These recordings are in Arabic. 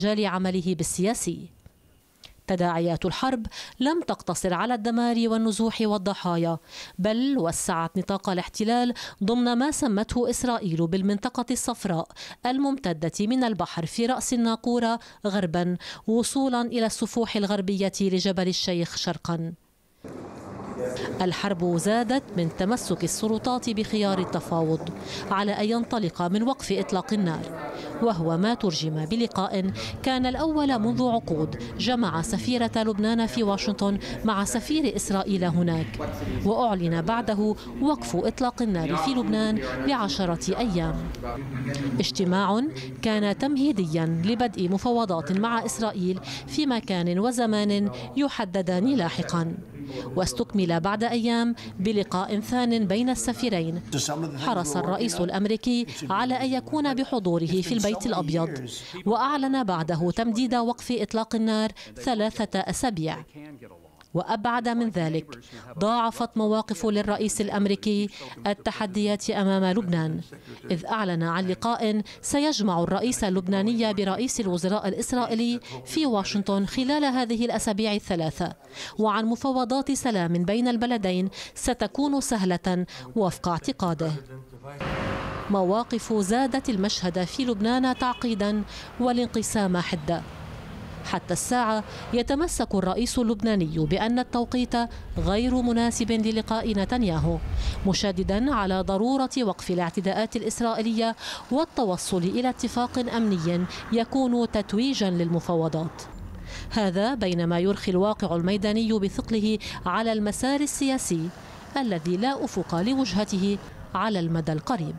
مجال عمله بالسياسي. تداعيات الحرب لم تقتصر على الدمار والنزوح والضحايا، بل وسعت نطاق الاحتلال ضمن ما سمته إسرائيل بالمنطقة الصفراء الممتدة من البحر في رأس الناقورة غربا وصولا إلى السفوح الغربية لجبل الشيخ شرقا. الحرب زادت من تمسك السلطات بخيار التفاوض على أن ينطلق من وقف إطلاق النار، وهو ما ترجم بلقاء كان الأول منذ عقود جمع سفيرة لبنان في واشنطن مع سفير إسرائيل هناك، وأعلن بعده وقف إطلاق النار في لبنان ل10 أيام. اجتماع كان تمهيديا لبدء مفاوضات مع إسرائيل في مكان وزمان يحددان لاحقا، واستكمل بعد أيام بلقاء ثان بين السفيرين. حرص الرئيس الأمريكي على أن يكون بحضوره في البيت الأبيض، وأعلن بعده تمديد وقف إطلاق النار 3 أسابيع. وأبعد من ذلك، ضاعفت مواقف للرئيس الأمريكي التحديات أمام لبنان، إذ أعلن عن لقاء سيجمع الرئيس اللبناني برئيس الوزراء الإسرائيلي في واشنطن خلال هذه الأسابيع الثلاثة، وعن مفاوضات سلام بين البلدين ستكون سهلة وفق اعتقاده. مواقف زادت المشهد في لبنان تعقيدا والانقسام حدة. حتى الساعة يتمسك الرئيس اللبناني بأن التوقيت غير مناسب للقاء نتنياهو، مشددا على ضرورة وقف الاعتداءات الإسرائيلية والتوصل إلى اتفاق أمني يكون تتويجا للمفاوضات. هذا بينما يرخي الواقع الميداني بثقله على المسار السياسي الذي لا أفق لوجهته على المدى القريب.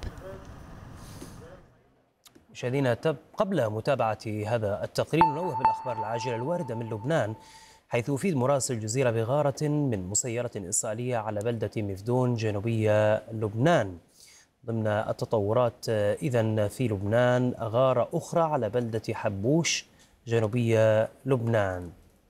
مشاهدينا، قبل متابعة هذا التقرير ننوه بالأخبار العاجلة الواردة من لبنان، حيث يفيد مراسل الجزيرة بغارة من مسيرة إسرائيلية على بلدة مفدون جنوبية لبنان. ضمن التطورات إذن في لبنان غارة أخرى على بلدة حبوش جنوبية لبنان.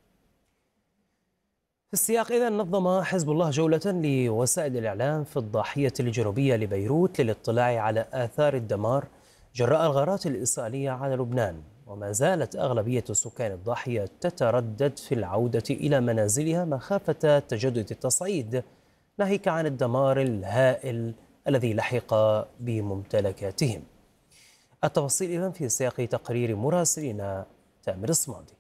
في السياق إذن نظم حزب الله جولة لوسائل الإعلام في الضاحية الجنوبية لبيروت للاطلاع على آثار الدمار جراء الغارات الإسرائيلية على لبنان، وما زالت أغلبية سكان الضاحية تتردد في العودة إلى منازلها مخافة تجدد التصعيد، ناهيك عن الدمار الهائل الذي لحق بممتلكاتهم. التفاصيل إذن في سياق تقرير مراسلنا تامر الصمادي.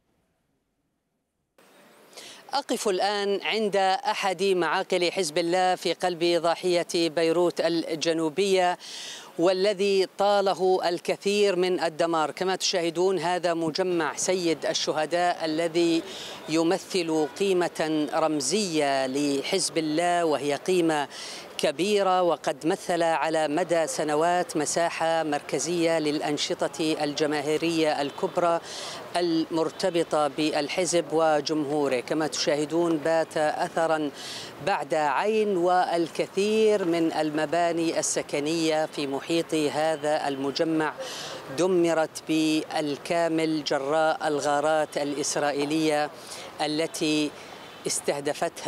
أقف الآن عند أحد معاقل حزب الله في قلب ضاحية بيروت الجنوبية، والذي طاله الكثير من الدمار. كما تشاهدون هذا مجمع سيد الشهداء الذي يمثل قيمة رمزية لحزب الله، وهي قيمة كبيرة، وقد مثل على مدى سنوات مساحة مركزية للأنشطة الجماهيرية الكبرى المرتبطة بالحزب وجمهوره. كما تشاهدون بات أثرا بعد عين، والكثير من المباني السكنية في محيط هذا المجمع دمرت بالكامل جراء الغارات الإسرائيلية التي استهدفت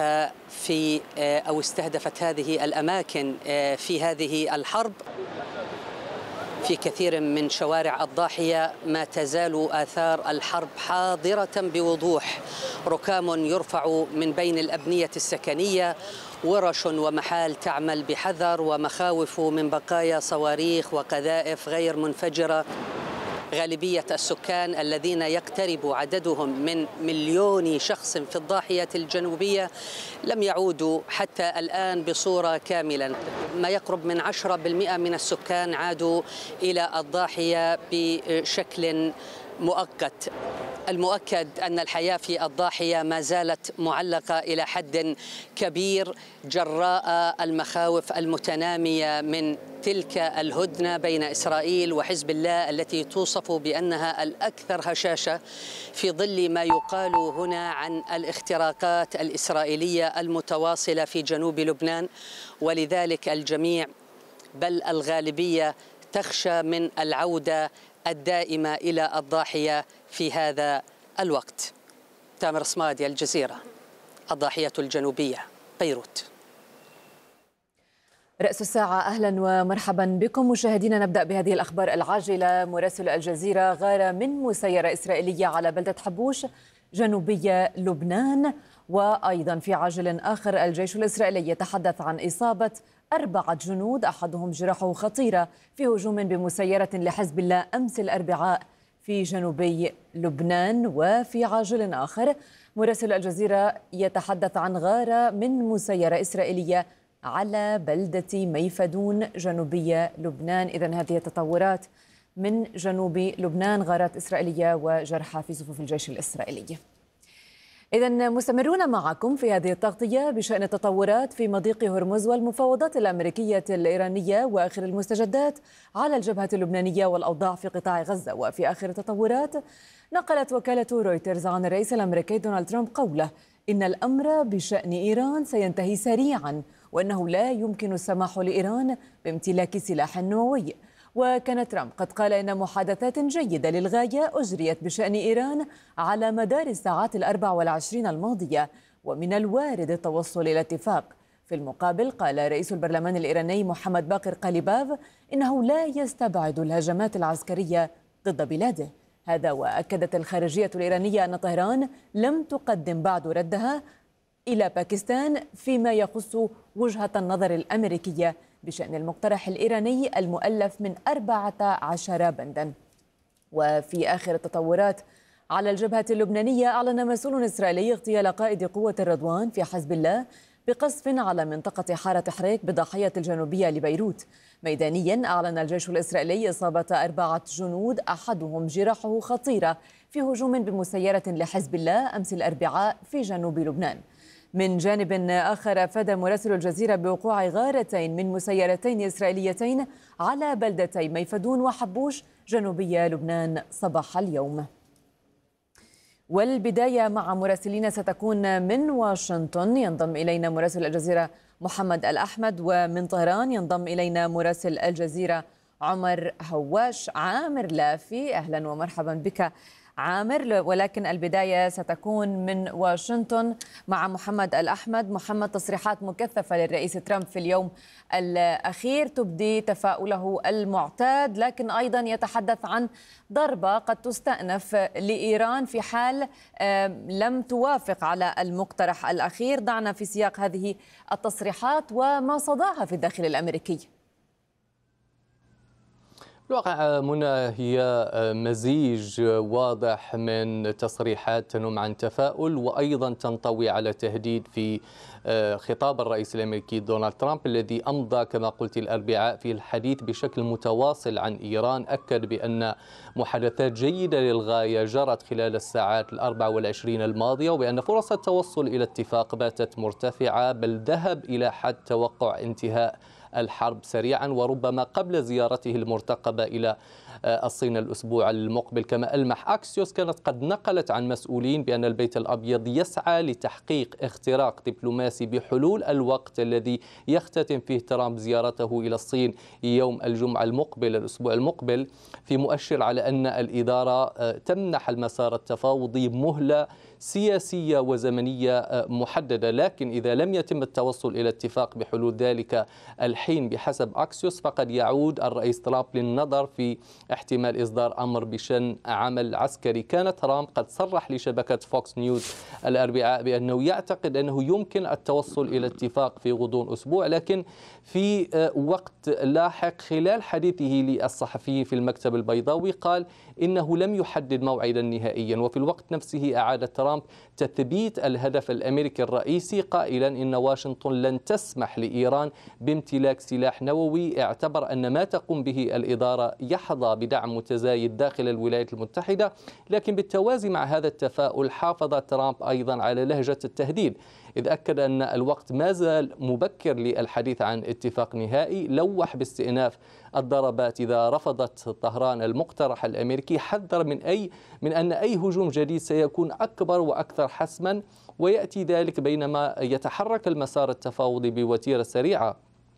هذه الأماكن في هذه الحرب. في كثير من شوارع الضاحية ما تزال آثار الحرب حاضرة بوضوح، ركام يرفع من بين الأبنية السكنية، ورش ومحال تعمل بحذر، ومخاوف من بقايا صواريخ وقذائف غير منفجرة. غالبية السكان الذين يقترب عددهم من 1,000,000 شخص في الضاحية الجنوبية لم يعودوا حتى الآن بصورة كاملة. ما يقرب من 10% من السكان عادوا إلى الضاحية بشكل مؤقت. المؤكد أن الحياة في الضاحية ما زالت معلقة إلى حد كبير جراء المخاوف المتنامية من تلك الهدنة بين إسرائيل وحزب الله التي توصف بأنها الأكثر هشاشة، في ظل ما يقال هنا عن الاختراقات الإسرائيلية المتواصلة في جنوب لبنان. ولذلك الجميع بل الغالبية تخشى من العودة الدائمة إلى الضاحية في هذا الوقت. تامر الصمادي، الجزيرة، الضاحية الجنوبية، بيروت. رأس الساعة، أهلا ومرحبا بكم مشاهدينا. نبدأ بهذه الأخبار العاجلة. مراسل الجزيرة غار من مسيرة إسرائيلية على بلدة حبوش جنوبية لبنان. وأيضا في عاجل آخر، الجيش الإسرائيلي يتحدث عن إصابة 4 جنود أحدهم جراحه خطيرة في هجوم بمسيرة لحزب الله أمس الأربعاء في جنوبي لبنان. وفي عاجل آخر، مراسل الجزيرة يتحدث عن غارة من مسيرة إسرائيلية على بلدة ميفدون جنوبية لبنان. إذن هذه التطورات من جنوب لبنان، غارات إسرائيلية وجرحى في صفوف الجيش الإسرائيلي. إذن مستمرون معكم في هذه التغطية بشأن التطورات في مضيق هرمز والمفاوضات الأمريكية الإيرانية وآخر المستجدات على الجبهة اللبنانية والأوضاع في قطاع غزة. وفي آخر التطورات، نقلت وكالة رويترز عن الرئيس الأمريكي دونالد ترامب قوله إن الأمر بشأن إيران سينتهي سريعا، وأنه لا يمكن السماح لإيران بامتلاك سلاح نووي. وكان ترامب قد قال إن محادثات جيدة للغاية أجريت بشأن إيران على مدار الساعات 24 الماضية، ومن الوارد التوصل إلى اتفاق. في المقابل، قال رئيس البرلمان الإيراني محمد باقر قليباف إنه لا يستبعد الهجمات العسكرية ضد بلاده. هذا وأكدت الخارجية الإيرانية أن طهران لم تقدم بعد ردها إلى باكستان فيما يخص وجهة النظر الأمريكية بشأن المقترح الإيراني المؤلف من 14 بندا. وفي آخر التطورات على الجبهة اللبنانية، أعلن مسؤول إسرائيلي اغتيال قائد قوة الرضوان في حزب الله بقصف على منطقة حارة حريك بالضاحية الجنوبية لبيروت. ميدانيا، أعلن الجيش الإسرائيلي إصابة 4 جنود أحدهم جراحه خطيرة في هجوم بمسيرة لحزب الله أمس الأربعاء في جنوب لبنان. من جانب آخر، أفاد مراسل الجزيرة بوقوع غارتين من مسيرتين إسرائيليتين على بلدتي ميفدون وحبوش جنوبي لبنان صباح اليوم. والبداية مع مراسلين ستكون من واشنطن، ينضم إلينا مراسل الجزيرة محمد الأحمد، ومن طهران ينضم إلينا مراسل الجزيرة عمر هواش. عامر لافي، أهلا ومرحبا بك عامر. ولكن البداية ستكون من واشنطن مع محمد الأحمد. محمد، تصريحات مكثفة للرئيس ترامب في اليوم الأخير تبدي تفاؤله المعتاد، لكن أيضا يتحدث عن ضربة قد تستأنف لإيران في حال لم توافق على المقترح الأخير. ضعنا في سياق هذه التصريحات وما صداها في الداخل الأمريكي. الواقع منى هي مزيج واضح من تصريحات تنم عن تفاؤل وأيضا تنطوي على تهديد في خطاب الرئيس الأمريكي دونالد ترامب الذي أمضى كما قلت الأربعاء في الحديث بشكل متواصل عن إيران. أكد بأن محادثات جيدة للغاية جرت خلال الساعات 24 الماضية، وبأن فرص التوصل إلى اتفاق باتت مرتفعة، بل ذهب إلى حد توقع انتهاء الحرب سريعا وربما قبل زيارته المرتقبة إلى الصين الأسبوع المقبل. كما ألمح أكسيوس كانت قد نقلت عن مسؤولين بأن البيت الأبيض يسعى لتحقيق اختراق دبلوماسي بحلول الوقت الذي يختتم فيه ترامب زيارته إلى الصين يوم الجمعة المقبل الأسبوع المقبل، في مؤشر على أن الإدارة تمنح المسار التفاوضي مهلة سياسية وزمنية محددة. لكن إذا لم يتم التوصل إلى اتفاق بحلول ذلك الحين بحسب أكسيوس، فقد يعود الرئيس ترامب للنظر في احتمال إصدار أمر بشأن عمل عسكري. كان ترامب قد صرح لشبكة فوكس نيوز الأربعاء بأنه يعتقد أنه يمكن التوصل إلى اتفاق في غضون أسبوع، لكن في وقت لاحق خلال حديثه للصحفيين في المكتب البيضاوي قال إنه لم يحدد موعدا نهائيا. وفي الوقت نفسه أعاد ترامب تثبيت الهدف الأمريكي الرئيسي قائلا إن واشنطن لن تسمح لإيران بامتلاك سلاح نووي. اعتبر أن ما تقوم به الإدارة يحظى بدعم متزايد داخل الولايات المتحدة. لكن بالتوازي مع هذا التفاؤل حافظ ترامب أيضا على لهجة التهديد، إذ أكد أن الوقت ما زال مبكر للحديث عن اتفاق نهائي. لوح باستئناف الضربات إذا رفضت طهران المقترح الأمريكي، حذر من أن أي هجوم جديد سيكون أكبر وأكثر حسما، ويأتي ذلك بينما يتحرك المسار التفاوضي بوتيرة سريعة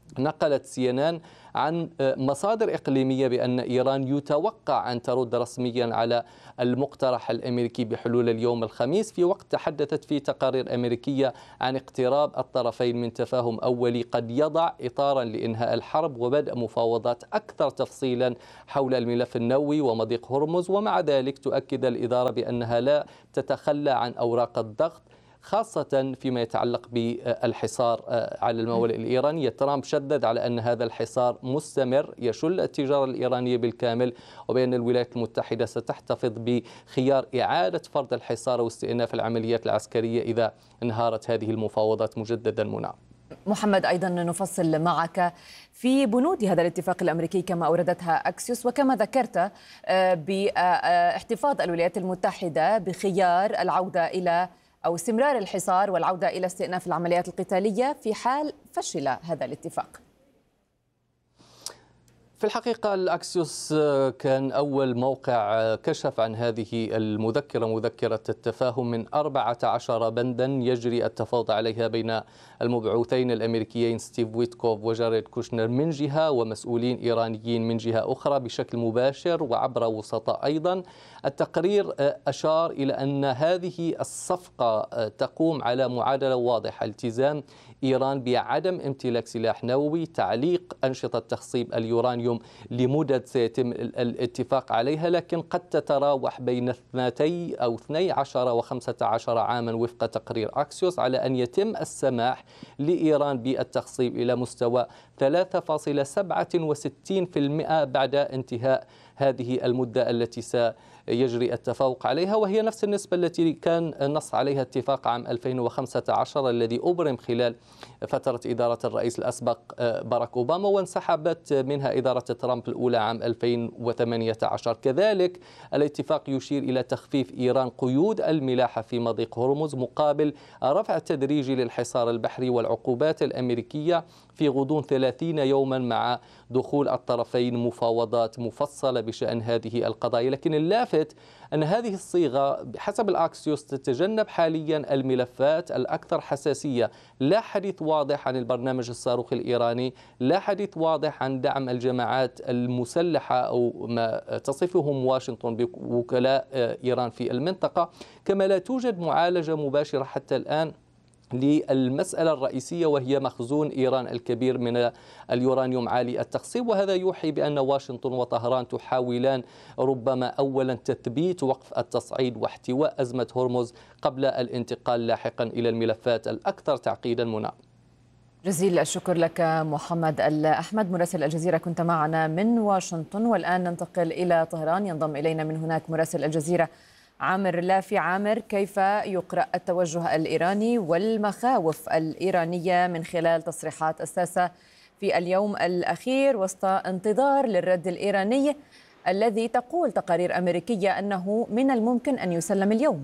نقلت CNN عن مصادر إقليمية بأن إيران يتوقع أن ترد رسميا على المقترح الأمريكي بحلول اليوم الخميس، في وقت تحدثت فيه تقارير أمريكية عن اقتراب الطرفين من تفاهم أولي قد يضع إطارا لإنهاء الحرب وبدء مفاوضات أكثر تفصيلا حول الملف النووي ومضيق هرمز. ومع ذلك تؤكد الإدارة بأنها لا تتخلى عن أوراق الضغط، خاصة فيما يتعلق بالحصار على الموانئ الإيرانية. ترامب شدد على أن هذا الحصار مستمر يشل التجارة الإيرانية بالكامل، وبأن الولايات المتحدة ستحتفظ بخيار إعادة فرض الحصار واستئناف العمليات العسكرية إذا انهارت هذه المفاوضات مجددا. منى محمد، أيضا نفصل معك في بنود هذا الاتفاق الأمريكي كما أوردتها أكسيوس، وكما ذكرت باحتفاظ الولايات المتحدة بخيار العودة إلى أو استمرار الحصار والعودة إلى استئناف العمليات القتالية في حال فشل هذا الاتفاق. في الحقيقة الأكسيوس كان أول موقع كشف عن هذه المذكرة، مذكرة التفاهم من 14 بندا يجري التفاوض عليها بين المبعوثين الأمريكيين ستيف ويتكوف وجاريد كوشنر من جهة ومسؤولين إيرانيين من جهة أخرى بشكل مباشر وعبر وسطاء أيضا. التقرير أشار إلى أن هذه الصفقة تقوم على معادلة واضحة: التزام إيران بعدم امتلاك سلاح نووي، تعليق أنشطة تخصيب اليورانيوم لمدد سيتم الاتفاق عليها، لكن قد تتراوح بين 12 و15 عاما وفق تقرير أكسيوس، على أن يتم السماح لإيران بالتخصيب إلى مستوى 3.67% بعد انتهاء هذه المدة التي سيجري التفاوض عليها، وهي نفس النسبة التي كان نص عليها اتفاق عام 2015 الذي أبرم خلال فترة إدارة الرئيس الأسبق باراك أوباما، وانسحبت منها إدارة ترامب الأولى عام 2018. كذلك الاتفاق يشير إلى تخفيف إيران قيود الملاحة في مضيق هرمز مقابل رفع تدريجي للحصار البحري والعقوبات الأمريكية في غضون 30 يوما مع دخول الطرفين مفاوضات مفصلة بشأن هذه القضايا. لكن اللافت أن هذه الصيغة بحسب الأكسيوس تتجنب حاليا الملفات الأكثر حساسية. لا حديث واضح عن البرنامج الصاروخي الإيراني، لا حديث واضح عن دعم الجماعات المسلحة أو ما تصفهم واشنطن بوكلاء إيران في المنطقة، كما لا توجد معالجة مباشرة حتى الآن للمسألة الرئيسية وهي مخزون إيران الكبير من اليورانيوم عالي التخصيب. وهذا يوحي بأن واشنطن وطهران تحاولان ربما أولا تثبيت وقف التصعيد واحتواء أزمة هرمز قبل الانتقال لاحقا إلى الملفات الأكثر تعقيدا. منى، جزيل الشكر لك محمد الأحمد مراسل الجزيرة، كنت معنا من واشنطن. والآن ننتقل إلى طهران، ينضم إلينا من هناك مراسل الجزيرة عامر لافي. عامر، كيف يقرأ التوجه الإيراني والمخاوف الإيرانية من خلال تصريحات الساسة في اليوم الأخير وسط انتظار للرد الإيراني الذي تقول تقارير أمريكية أنه من الممكن أن يسلم اليوم؟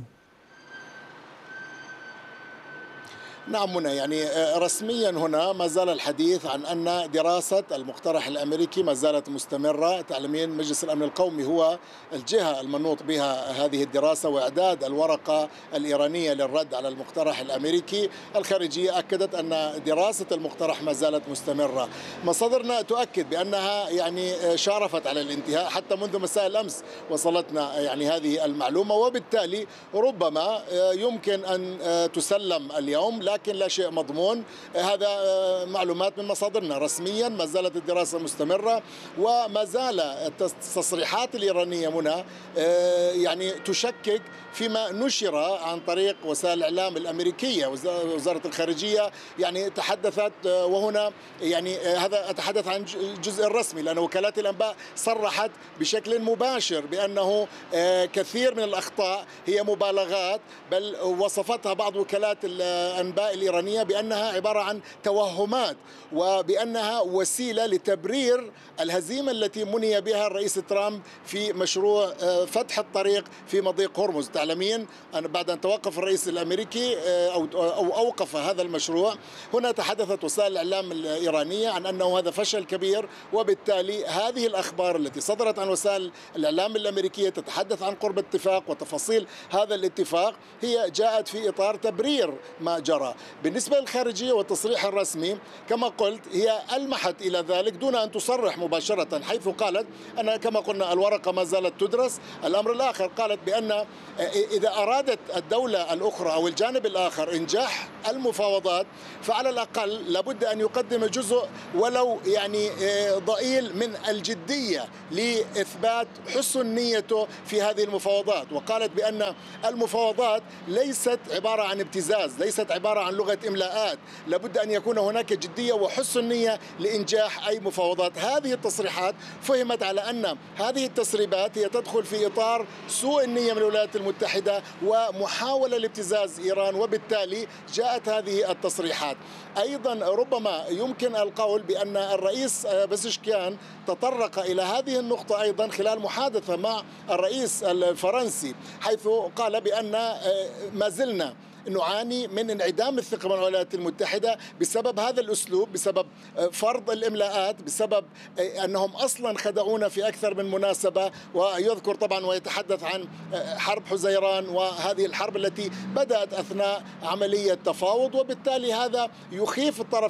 نعم منى، يعني رسميا هنا ما زال الحديث عن أن دراسة المقترح الأمريكي ما زالت مستمرة. تعلمين مجلس الأمن القومي هو الجهة المنوط بها هذه الدراسة وإعداد الورقة الإيرانية للرد على المقترح الأمريكي. الخارجية أكدت أن دراسة المقترح ما زالت مستمرة. مصادرنا تؤكد بأنها يعني شارفت على الانتهاء، حتى منذ مساء الأمس وصلتنا يعني هذه المعلومة، وبالتالي ربما يمكن أن تسلم اليوم، لكن لا شيء مضمون. هذا معلومات من مصادرنا. رسميا ما زالت الدراسة مستمرة، وما زال التصريحات الإيرانية منى يعني تشكك فيما نشر عن طريق وسائل الإعلام الأمريكية. وزارة الخارجية يعني تحدثت، وهنا يعني هذا أتحدث عن الجزء الرسمي، لأن وكالات الأنباء صرحت بشكل مباشر بأنه كثير من الأخطاء هي مبالغات، بل وصفتها بعض وكالات الأنباء الإيرانية بأنها عبارة عن توهمات، وبأنها وسيلة لتبرير الهزيمة التي مني بها الرئيس ترامب في مشروع فتح الطريق في مضيق هرمز. تعلمين أن بعد أن توقف الرئيس الأمريكي أو أوقف هذا المشروع، هنا تحدثت وسائل الإعلام الإيرانية عن أنه هذا فشل كبير، وبالتالي هذه الأخبار التي صدرت عن وسائل الإعلام الأمريكية تتحدث عن قرب اتفاق وتفاصيل هذا الاتفاق هي جاءت في إطار تبرير ما جرى. الأخرى. بالنسبة للخارجية والتصريح الرسمي كما قلت هي ألمحت إلى ذلك دون أن تصرح مباشرة، حيث قالت أن كما قلنا الورقة ما زالت تدرس. الأمر الآخر قالت بأن إذا أرادت الدولة الأخرى أو الجانب الآخر إنجاح المفاوضات فعلى الأقل لابد أن يقدم جزء ولو يعني ضئيل من الجدية لإثبات حسن نيته في هذه المفاوضات. وقالت بأن المفاوضات ليست عبارة عن ابتزاز، ليست عبارة عن لغة إملاءات، لابد أن يكون هناك جدية وحسن نية لإنجاح أي مفاوضات. هذه التصريحات فهمت على أن هذه التسريبات هي تدخل في إطار سوء النية من الولايات المتحدة ومحاولة لابتزاز إيران، وبالتالي جاءت هذه التصريحات. أيضا ربما يمكن القول بأن الرئيس بزشكيان تطرق إلى هذه النقطة أيضا خلال محادثة مع الرئيس الفرنسي، حيث قال بأن ما زلنا نعاني من انعدام الثقة من الولايات المتحدة بسبب هذا الأسلوب، بسبب فرض الإملاءات، بسبب أنهم أصلا خدعونا في أكثر من مناسبة. ويذكر طبعا ويتحدث عن حرب حزيران وهذه الحرب التي بدأت أثناء عملية تفاوض، وبالتالي هذا يخيف الطرف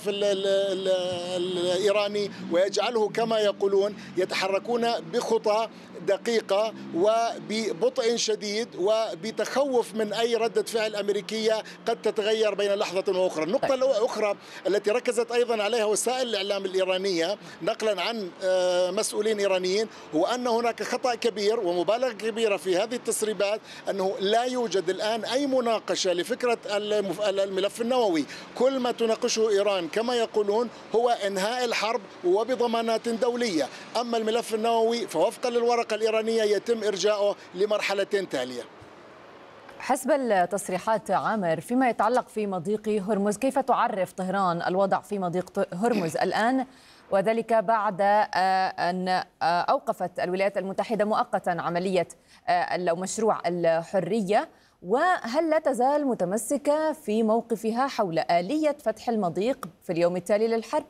الإيراني ويجعله كما يقولون يتحركون بخطى دقيقة وببطء شديد وبتخوف من أي ردة فعل أمريكية قد تتغير بين لحظة وأخرى. النقطة الأخرى التي ركزت أيضا عليها وسائل الإعلام الإيرانية نقلا عن مسؤولين إيرانيين هو أن هناك خطأ كبير ومبالغة كبيرة في هذه التسريبات، أنه لا يوجد الآن أي مناقشة لفكرة الملف النووي. كل ما تناقشه إيران كما يقولون هو إنهاء الحرب وبضمانات دولية، أما الملف النووي فوفقا للورقة الإيرانية يتم إرجاؤه لمرحلتين تالية. حسب التصريحات عامر، فيما يتعلق في مضيق هرمز، كيف تعرف طهران الوضع في مضيق هرمز الآن، وذلك بعد أن أوقفت الولايات المتحدة مؤقتا عملية أو مشروع الحرية، وهل لا تزال متمسكة في موقفها حول آلية فتح المضيق في اليوم التالي للحرب؟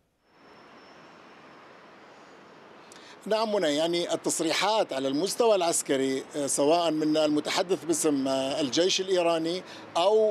نعم منى، يعني التصريحات على المستوى العسكري سواء من المتحدث باسم الجيش الإيراني أو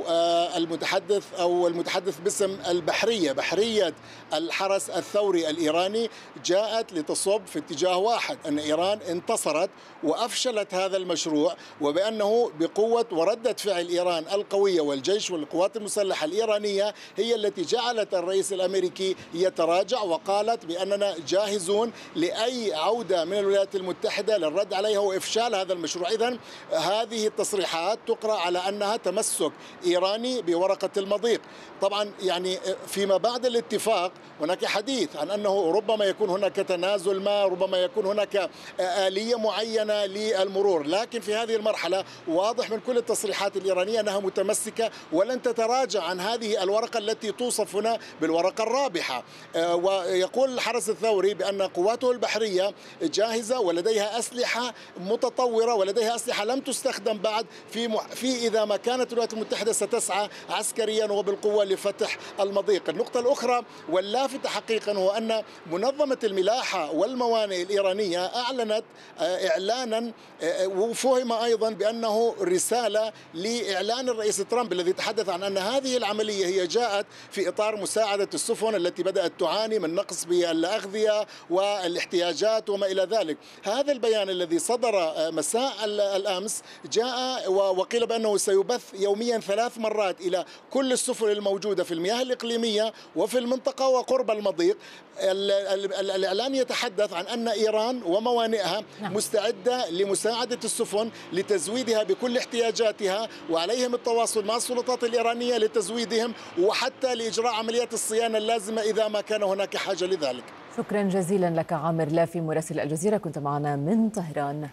المتحدث باسم بحرية الحرس الثوري الإيراني جاءت لتصب في اتجاه واحد، أن إيران انتصرت وأفشلت هذا المشروع، وبأنه بقوة وردة فعل إيران القوية والجيش والقوات المسلحة الإيرانية هي التي جعلت الرئيس الأمريكي يتراجع، وقالت بأننا جاهزون لأي عودة من الولايات المتحدة للرد عليها وإفشال هذا المشروع. إذن هذه التصريحات تقرأ على أنها تمسك إيراني بورقة المضيق. طبعا يعني فيما بعد الاتفاق هناك حديث عن أنه ربما يكون هناك تنازل ما، ربما يكون هناك آلية معينة للمرور، لكن في هذه المرحلة واضح من كل التصريحات الإيرانية أنها متمسكة ولن تتراجع عن هذه الورقة التي توصف هنا بالورقة الرابحة. ويقول الحرس الثوري بأن قواته البحرية جاهزة ولديها أسلحة متطورة ولديها أسلحة لم تستخدم بعد في إذا ما كانت الولايات المتحدة ستسعى عسكريا وبالقوة لفتح المضيق. النقطة الأخرى واللافتة حقيقا هو أن منظمة الملاحة والموانئ الإيرانية أعلنت إعلانا وفهم أيضا بأنه رسالة لإعلان الرئيس ترامب الذي تحدث عن أن هذه العملية هي جاءت في إطار مساعدة السفن التي بدأت تعاني من نقص بالأغذية والاحتياجات وما إلى ذلك. هذا البيان الذي صدر مساء الأمس جاء وقيل بأنه سيبث يوميا 3 مرات إلى كل السفن الموجودة في المياه الإقليمية وفي المنطقة وقرب المضيق. الإعلان يتحدث عن أن إيران وموانئها مستعدة لمساعدة السفن لتزويدها بكل احتياجاتها، وعليهم التواصل مع السلطات الإيرانية لتزويدهم وحتى لإجراء عمليات الصيانة اللازمة إذا ما كان هناك حاجة لذلك. شكرا جزيلا لك عامر لافي مراسل الجزيرة، كنت معنا من طهران.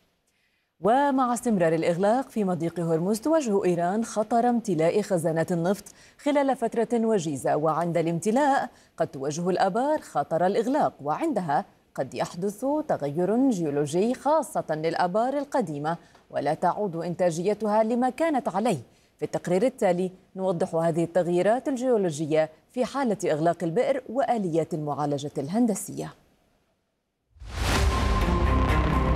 ومع استمرار الإغلاق في مضيق هرمز تواجه إيران خطر امتلاء خزانات النفط خلال فترة وجيزة، وعند الامتلاء قد تواجه الآبار خطر الإغلاق، وعندها قد يحدث تغير جيولوجي خاصة للآبار القديمة ولا تعود إنتاجيتها لما كانت عليه. في التقرير التالي نوضح هذه التغييرات الجيولوجية في حالة إغلاق البئر وآليات المعالجة الهندسية.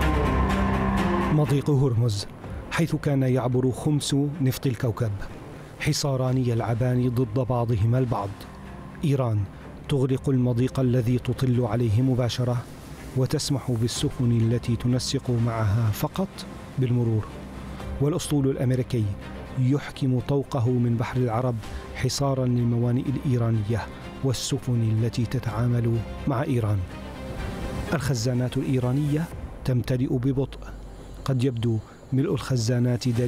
مضيق هرمز حيث كان يعبر خمس نفط الكوكب، حصاران يلعبان ضد بعضهما البعض. إيران تغلق المضيق الذي تطل عليه مباشرة وتسمح بالسفن التي تنسق معها فقط بالمرور، والأسطول الأمريكي يحكم طوقه من بحر العرب حصارا للموانئ الإيرانية والسفن التي تتعامل مع إيران. الخزانات الإيرانية تمتلئ ببطء، قد يبدو ملء الخزانات دليل